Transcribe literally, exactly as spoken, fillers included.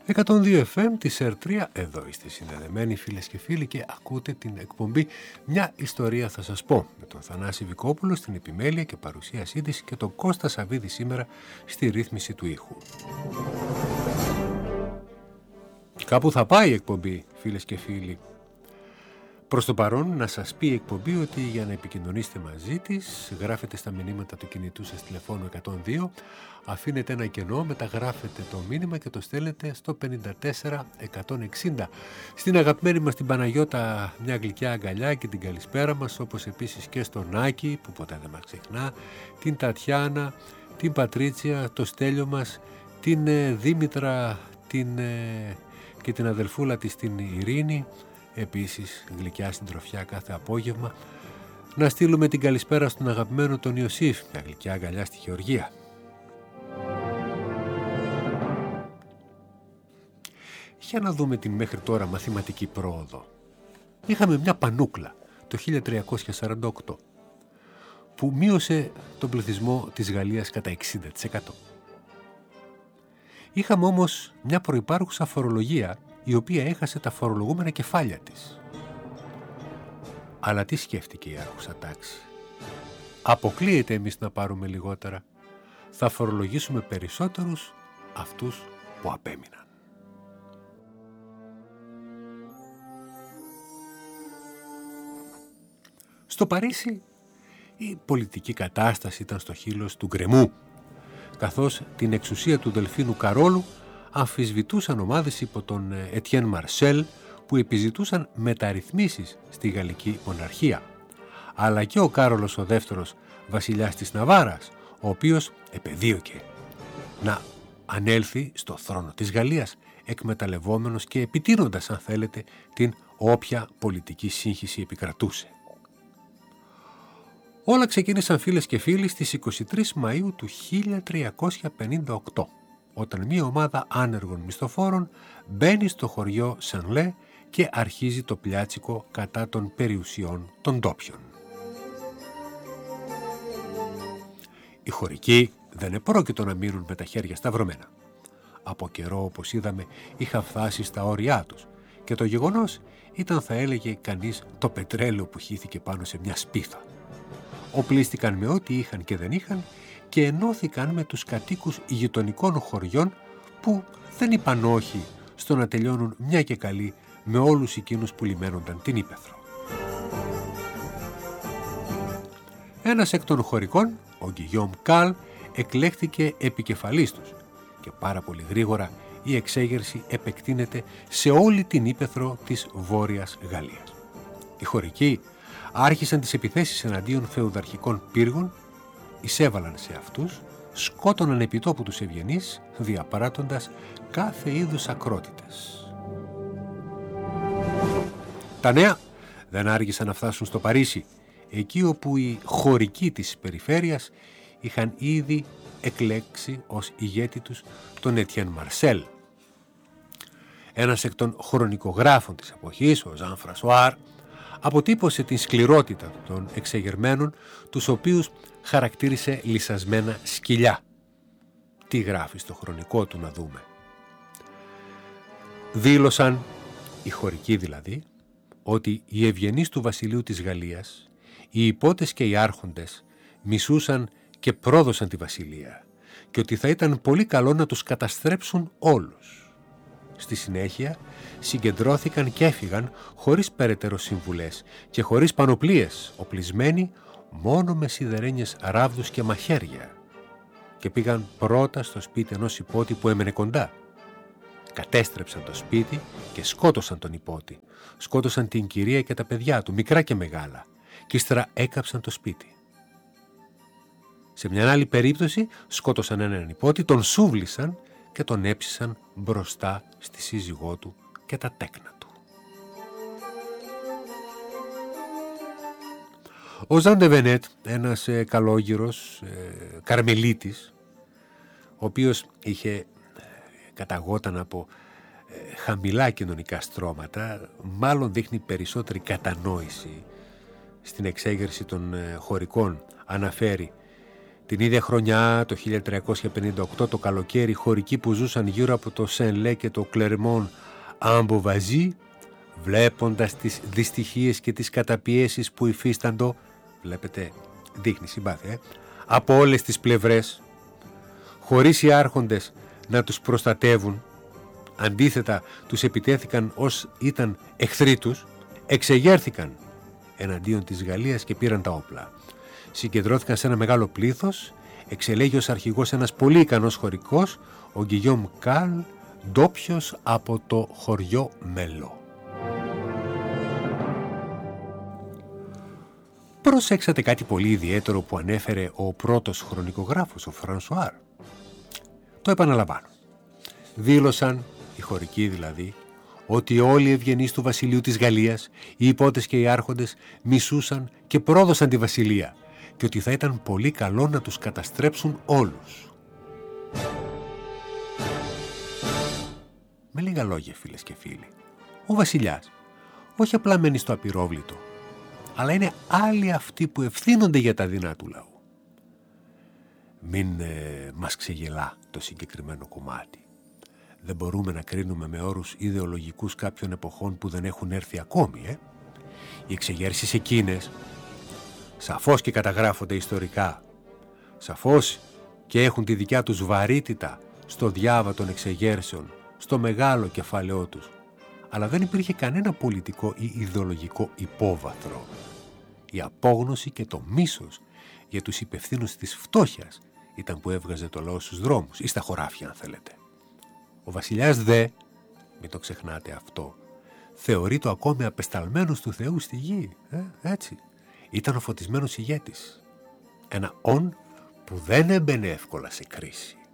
εκατόν δύο εφ εμ της ΕΡ τρία, εδώ είστε συνδεδεμένοι φίλες και φίλοι και ακούτε την εκπομπή «Μια ιστορία θα σας πω» με τον Θανάση Βικόπουλο στην επιμέλεια και παρουσίασή της και τον Κώστα Σαββίδη σήμερα στη ρύθμιση του ήχου. Κάπου θα πάει η εκπομπή, φίλες και φίλοι. Προς το παρόν να σας πει η εκπομπή ότι για να επικοινωνήσετε μαζί της γράφετε στα μηνύματα του κινητού σας τηλεφώνου εκατόν δύο, αφήνετε ένα κενό, μεταγράφετε το μήνυμα και το στέλνετε στο πενήντα τέσσερα εκατόν εξήντα. Στην αγαπημένη μας την Παναγιώτα μια γλυκιά αγκαλιά και την καλησπέρα μας, όπως επίσης και στον Άκη που ποτέ δεν μας ξεχνά, την Τατιάνα, την Πατρίτσια, το Στέλιο μας, την ε, Δήμητρα την, ε, και την αδελφούλα της την Ειρήνη. Επίσης γλυκιά συντροφιά κάθε απόγευμα. Να στείλουμε την καλησπέρα στον αγαπημένο τον Ιωσήφ, μια γλυκιά αγκαλιά στη Γεωργία. Για να δούμε την μέχρι τώρα μαθηματική πρόοδο. Είχαμε μια πανούκλα το χίλια τριακόσια σαράντα οκτώ που μείωσε τον πληθυσμό της Γαλλίας κατά εξήντα τοις εκατό. Είχαμε όμως μια προϋπάρχουσα φορολογία η οποία έχασε τα φορολογούμενα κεφάλια της. Αλλά τι σκέφτηκε η άρχουσα τάξη? Αποκλείεται εμείς να πάρουμε λιγότερα. Θα φορολογήσουμε περισσότερους αυτούς που απέμειναν. Στο Παρίσι η πολιτική κατάσταση ήταν στο χείλος του γκρεμού, καθώς την εξουσία του Δελφίνου Καρόλου αμφισβητούσαν ομάδες υπό τον Ετιέν Μαρσέλ που επιζητούσαν μεταρρυθμίσεις στη γαλλική μοναρχία, αλλά και ο Κάρολος ο δεύτερος βασιλιάς της Ναβάρας, ο οποίος επεδίωκε να ανέλθει στο θρόνο της Γαλλίας, εκμεταλλευόμενος και επιτείνοντας, αν θέλετε, την όποια πολιτική σύγχυση επικρατούσε. Όλα ξεκίνησαν, φίλες και φίλοι, στις είκοσι τρεις Μαΐου του χίλια τριακόσια πενήντα οκτώ, όταν μια ομάδα άνεργων μισθοφόρων μπαίνει στο χωριό Σενλέ και αρχίζει το πλιάτσικο κατά των περιουσιών των ντόπιων. Οι χωρικοί δεν επρόκειτο να μείνουν με τα χέρια σταυρωμένα. Από καιρό, όπως είδαμε, είχαν φτάσει στα όρια τους και το γεγονός ήταν, θα έλεγε κανείς, το πετρέλαιο που χύθηκε πάνω σε μια σπίθα. Οπλίστηκαν με ό,τι είχαν και δεν είχαν και ενώθηκαν με τους κατοίκους γειτονικών χωριών που δεν είπαν όχι στο να τελειώνουν μια και καλή με όλους εκείνους που λιμένονταν την ύπαιθρο. Ένας εκ των χωρικών, ο Γκυγιόμ Καλ, εκλέχθηκε επικεφαλής τους και πάρα πολύ γρήγορα η εξέγερση επεκτείνεται σε όλη την ύπαιθρο της Βόρειας Γαλλίας. Οι χωρικοί άρχισαν τις επιθέσεις εναντίον φεουδαρχικών πύργων, εισέβαλαν σε αυτούς, σκότωναν επιτόπου τους ευγενείς, διαπράττοντας κάθε είδους ακρότητες. Τα νέα δεν άργησαν να φτάσουν στο Παρίσι, εκεί όπου οι χωρικοί της περιφέρειας είχαν ήδη εκλέξει ως ηγέτη τους τον Ετιέν Μαρσέλ. Ένας εκ των χρονικογράφων της εποχής, ο Ζαν Φρασουάρ, αποτύπωσε την σκληρότητα των εξεγερμένων, τους οποίους χαρακτήρισε λυσασμένα σκυλιά. Τι γράφει στο χρονικό του να δούμε? Δήλωσαν, οι χωρικοί δηλαδή, ότι οι ευγενείς του βασιλείου της Γαλλίας, οι υπότες και οι άρχοντες, μισούσαν και πρόδωσαν τη βασιλεία και ότι θα ήταν πολύ καλό να τους καταστρέψουν όλους. Στη συνέχεια συγκεντρώθηκαν και έφυγαν χωρίς περαιτέρω συμβουλές και χωρίς πανοπλίες, οπλισμένοι μόνο με σιδερένιες ράβδους και μαχαίρια, και πήγαν πρώτα στο σπίτι ενός υπότη που έμενε κοντά. Κατέστρεψαν το σπίτι και σκότωσαν τον υπότη. Σκότωσαν την κυρία και τα παιδιά του, μικρά και μεγάλα, και ύστερα έκαψαν το σπίτι. Σε μια άλλη περίπτωση σκότωσαν έναν υπότη, τον σούβλησαν και τον έψησαν μπροστά στη σύζυγό του και τα τέκνα του. Ο Ζαν ντε Βενέτ, ένας ε, καλόγυρος ε, καρμελίτης, ο οποίος είχε ε, καταγόταν από ε, χαμηλά κοινωνικά στρώματα, μάλλον δείχνει περισσότερη κατανόηση στην εξέγερση των ε, χωρικών. Αναφέρει Την ίδια χρονιά, το χίλια τριακόσια πενήντα οκτώ, το καλοκαίρι, οι χωρικοί που ζούσαν γύρω από το Σεν-Λέ και το Κλερμόν Αμποβαζί, βλέποντας τις δυστυχίες και τις καταπιέσεις που υφίσταντο, βλέπετε, δείχνει συμπάθεια, ε, από όλες τις πλευρές, χωρίς οι άρχοντες να τους προστατεύουν, αντίθετα τους επιτέθηκαν ως ήταν εχθροί τους, εξεγέρθηκαν εναντίον της Γαλλίας και πήραν τα όπλα. Συγκεντρώθηκαν σε ένα μεγάλο πλήθος, εξελέγει ως αρχηγός ένας πολύ ικανός χωρικός, ο Γκυγιόμ Καρλ, ντόπιος από το χωριό Μέλο. Προσέξατε κάτι πολύ ιδιαίτερο που ανέφερε ο πρώτος χρονικογράφος, ο Φρανσουάρ. Το επαναλαμβάνω. Δήλωσαν, οι χωρικοί δηλαδή, ότι όλοι οι ευγενείς του βασιλείου της Γαλλίας, οι υπότες και οι άρχοντες, μισούσαν και πρόδωσαν τη βασιλεία και ότι θα ήταν πολύ καλό να τους καταστρέψουν όλους. Με λίγα λόγια, φίλες και φίλοι, ο βασιλιάς όχι απλά μένει στο απειρόβλητο, αλλά είναι άλλοι αυτοί που ευθύνονται για τα δεινά του λαού. Μην ε, μας ξεγελά το συγκεκριμένο κομμάτι. Δεν μπορούμε να κρίνουμε με όρους ιδεολογικούς κάποιων εποχών που δεν έχουν έρθει ακόμη. Ε? Οι εξεγέρσεις εκείνες σαφώς και καταγράφονται ιστορικά. Σαφώς και έχουν τη δικιά τους βαρύτητα στο διάβα των εξεγέρσεων, στο μεγάλο κεφάλαιό τους. Αλλά δεν υπήρχε κανένα πολιτικό ή ιδεολογικό υπόβαθρο. Η απόγνωση και το μίσος για τους υπευθύνους της φτώχειας ήταν που έβγαζε το λαό στους δρόμους ή στα χωράφια, αν θέλετε. Ο βασιλιάς δε, μην το ξεχνάτε αυτό, θεωρεί το ακόμη απεσταλμένος του Θεού στη γη. Ε, έτσι. Ήταν ο φωτισμένος ηγέτης. Ένα «ον» που δεν έμπαινε εύκολα σε κρίση.